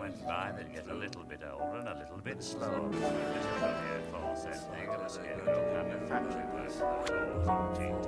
went by, they'd get a little bit older and a little bit slower. This is what the falsetto thing and the scarecrow kind of factory person.